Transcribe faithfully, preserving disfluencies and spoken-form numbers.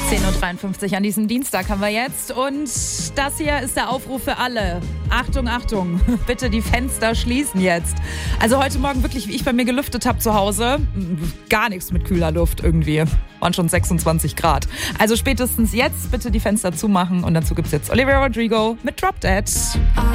zehn Uhr dreiundfünfzig an diesem Dienstag haben wir jetzt. Und das hier ist der Aufruf für alle. Achtung, Achtung, bitte die Fenster schließen jetzt. Also heute Morgen wirklich, wie ich bei mir gelüftet habe zu Hause, gar nichts mit kühler Luft irgendwie. Waren schon sechsundzwanzig Grad. Also spätestens jetzt bitte die Fenster zumachen. Und dazu gibt's jetzt Olivia Rodrigo mit Drop Dead.